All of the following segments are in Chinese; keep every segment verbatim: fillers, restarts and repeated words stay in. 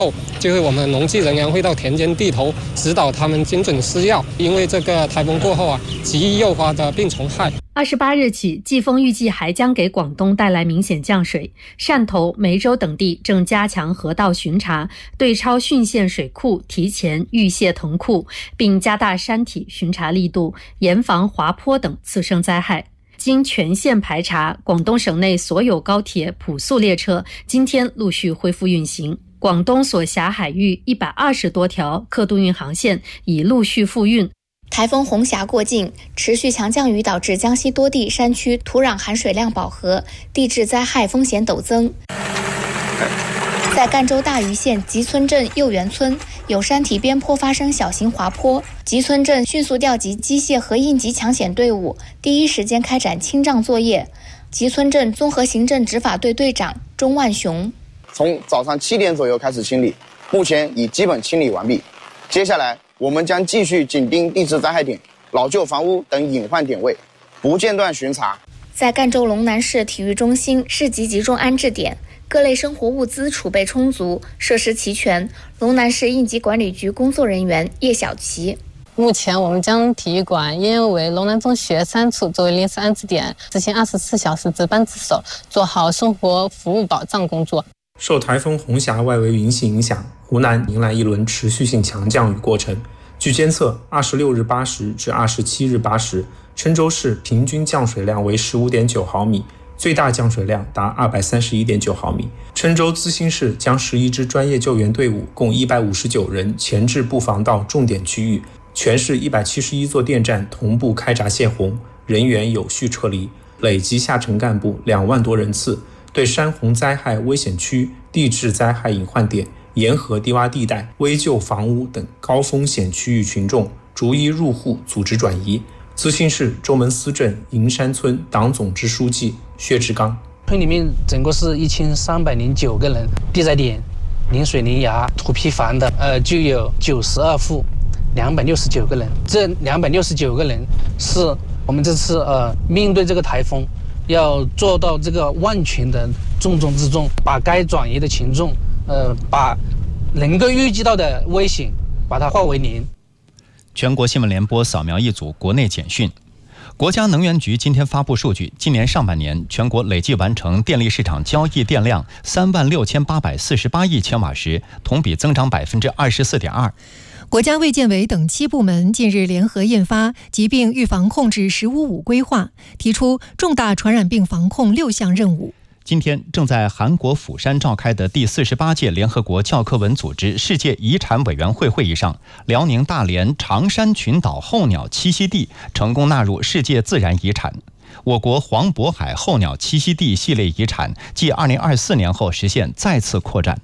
就是我们农技人员会到田间地头指导他们精准施药，因为这个台风过后啊，极易诱发的病虫害。 二十八日起，季风预计还将给广东带来明显降水，汕头、梅州等地正加强河道巡查，对超浚县水库提前预泄腾库，并加大山体巡查力度，严防滑坡等次生灾害。经全线排查，广东省内所有高铁普速列车今天陆续恢复运行。广东所辖海域一百二十多条客渡运航线已陆续复运。 台风红霞过境，持续强降雨导致江西多地山区土壤含水量饱和，地质灾害风险陡增。在赣州大余县集村镇右园村，有山体边坡发生小型滑坡，集村镇迅速调集机械和应急抢险队伍，第一时间开展清障作业。集村镇综合行政执法队队长钟万雄。 从早上七点左右开始清理，目前已基本清理完毕。接下来，我们将继续紧盯地质灾害点、老旧房屋等隐患点位，不间断巡查。 在赣州龙南市体育中心市级集中安置点，各类生活物资储备充足，设施齐全。龙南市应急管理局工作人员叶小琪。 目前我们将体育馆因为龙南中学三处作为临时安置点，执行二十四小时值班值守，做好生活服务保障工作。 受台风红霞外围云系影响，湖南迎来一轮持续性强降雨过程。据监测，二十六日八时至二十七日八时，郴州市平均降水量为 十五点九毫米，最大降水量达 二百三十一点九毫米。郴州资兴市将十一支专业救援队伍共一百五十九人前置布防到重点区域，全市一百七十一座电站同步开闸泄洪，人员有序撤离，累计下沉干部两万多人次。对山洪灾害危险区、地质灾害隐患点、沿河低洼地带、危旧房屋等高风险区域群众逐一入户组织转移。资兴市周门司镇银山村党总支书记薛志刚： 村里面整个是一千三百零九个人，地载点、临水临崖、土坯房的，呃，就有九十二户，两百六十九个人。这两百六十九个人是我们这次呃面对这个台风。要做到这个万全的重中之重，把该转移的群众，呃，把能够预计到的危险，把它化为零。 全国新闻联播扫描一组国内简讯。国家能源局今天发布数据，今年上半年全国累计完成电力市场交易电量三万六千八百四十八亿千瓦时，同比增长百分之二十四点二。 国家卫健委等七部门近日联合印发《疾病预防控制“十五五”规划》，提出重大传染病防控六项任务。 今天正在韩国釜山召开的第四十八届联合国教科文组织世界遗产委员会会议上，辽宁大连长山群岛候鸟栖息地成功纳入世界自然遗产。我国黄渤海候鸟栖息地系列遗产继二零二四年后实现再次扩展。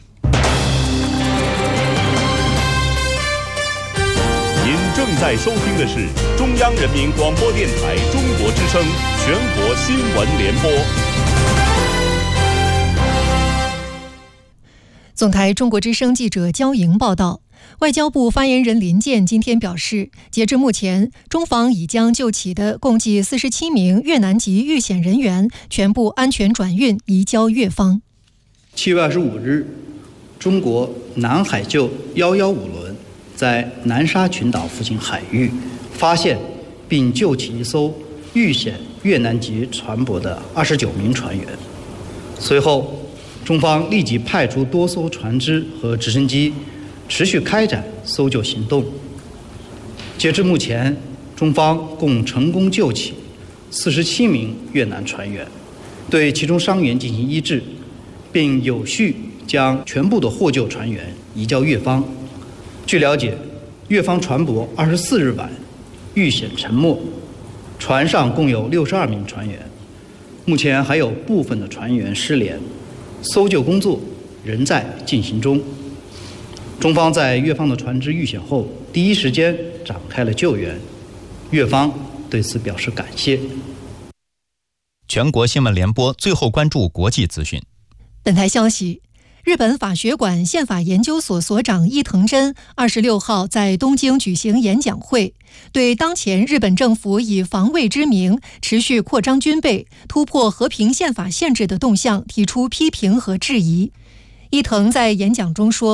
您正在收听的是中央人民广播电台中国之声全国新闻联播。 总台中国之声记者焦莹报道，外交部发言人林健今天表示，截至目前，中方已将就起的共计四十七名越南籍遇险人员全部安全转运移交越方。 七月二十五日，中国南海救一一五轮在南沙群岛附近海域发现并救起一艘遇险越南籍船舶的二十九名船员。随后，中方立即派出多艘船只和直升机，持续开展搜救行动。截至目前，中方共成功救起四十七名越南船员，对其中伤员进行医治，并有序将全部的获救船员移交越方。据了解，越方船舶二十四日晚遇险沉没，船上共有六十二名船员，目前还有部分的船员失联，搜救工作仍在进行中。中方在越方的船只遇险后，第一时间展开了救援，越方对此表示感谢。 全国新闻联播最后关注国际资讯。 本台消息，日本法学馆宪法研究所所长伊藤真二十六号在东京举行演讲会，对当前日本政府以防卫之名持续扩张军备、突破和平宪法限制的动向提出批评和质疑。伊藤在演讲中说，